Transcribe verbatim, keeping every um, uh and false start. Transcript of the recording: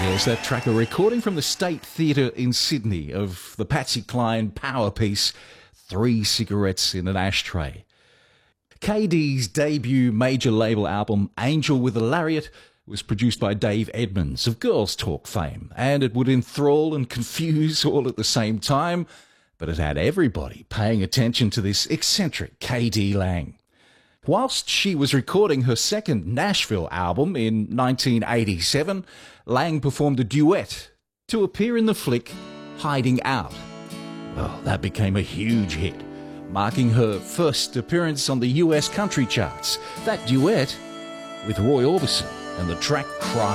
Yes, that track, a recording from the State Theatre in Sydney of the Patsy Cline power piece, Three Cigarettes in an Ashtray. K D's debut major label album, Angel with a Lariat, was produced by Dave Edmunds of Girls Talk fame, and it would enthrall and confuse all at the same time, but it had everybody paying attention to this eccentric K D Lang. Whilst she was recording her second Nashville album in nineteen eighty-seven, Lang performed a duet to appear in the flick Hiding Out. Well, that became a huge hit, marking her first appearance on the U S country charts. That duet with Roy Orbison and the track Cry.